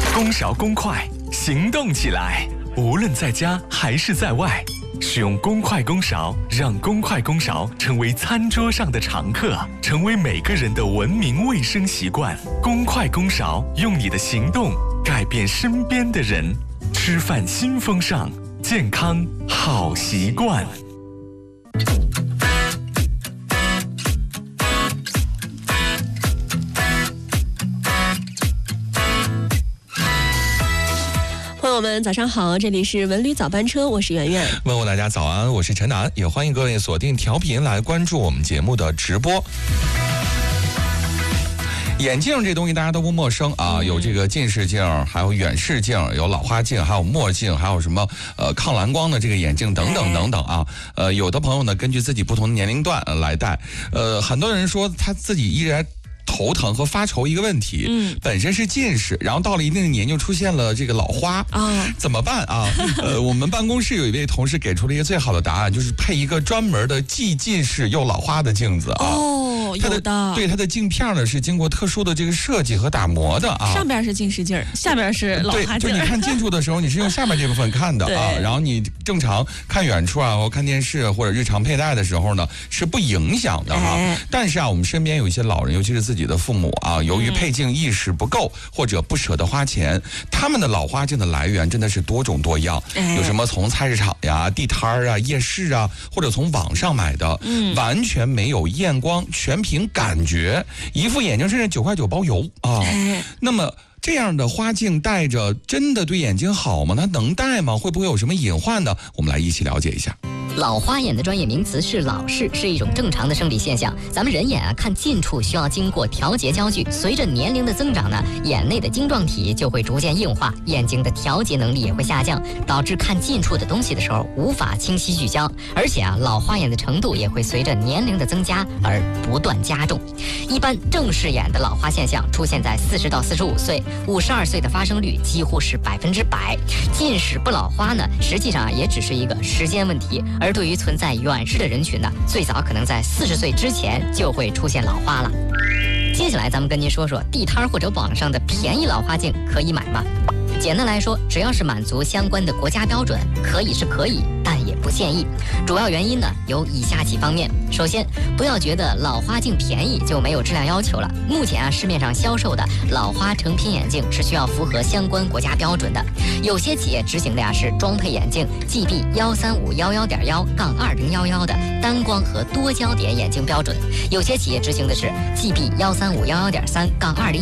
公勺公筷，行动起来！无论在家还是在外，使用公筷公勺，让公筷公勺成为餐桌上的常客，成为每个人的文明卫生习惯。公筷公勺，用你的行动改变身边的人。吃饭新风尚，健康好习惯。 朋友们早上好，这里是文旅早班车，我是圆圆。 问候大家早安，我是陈楠，也欢迎各位锁定调频来关注我们节目的直播。眼镜这东西大家都不陌生啊，有这个近视镜，还有远视镜，有老花镜，还有墨镜，还有什么抗蓝光的这个眼镜等等等等啊。有的朋友呢根据自己不同的年龄段来戴，很多人说他自己依然头疼和发愁一个问题，本身是近视，然后到了一定的年就出现了这个老花怎么办啊？我们办公室有一位同事给出了一个最好的答案，就是配一个专门的既近视又老花的镜子啊。 有的， 对，它的镜片呢是经过特殊的这个设计和打磨的啊。 上边是近视镜，下边是老花镜。 对，就你看近处的时候，你是用下面这部分看的啊，然后你正常看远处啊，或看电视或者日常佩戴的时候呢，是不影响的哈。但是啊，我们身边有一些老人，尤其是自己的父母啊，由于配镜意识不够或者不舍得花钱，他们的老花镜的来源真的是多种多样，有什么从菜市场呀、地摊啊、夜市啊，或者从网上买的，完全没有验光，全凭感觉，一副眼镜甚至9块9包邮啊。那么这样的花镜戴着真的对眼睛好吗？它能戴吗？会不会有什么隐患呢？我们来一起了解一下。 老花眼的专业名词是老视，是一种正常的生理现象。咱们人眼看近处需要经过调节焦距，随着年龄的增长呢，眼内的晶状体就会逐渐硬化，眼睛的调节能力也会下降，导致看近处的东西的时候无法清晰聚焦。而且老花眼的程度也会随着年龄的增加而不断加重。一般正视眼的老花现象出现在40到45岁，52岁的发生率几乎是100%。近视不老花呢，实际上也只是一个时间问题。而对于存在远视的人群呢，最早可能在40岁之前就会出现老花了。接下来咱们跟您说说地摊或者网上的便宜老花镜可以买吗？简单来说，只要是满足相关的国家标准，可以是可以，但也不建议。主要原因呢有以下几方面。首先，不要觉得老花镜便宜就没有质量要求了。目前市面上销售的老花成品眼镜是需要符合相关国家标准的。有些企业执行的是装配眼镜 GB13511.1-2011的单光和多焦点眼镜标准，有些企业执行的是 GB13511.3-20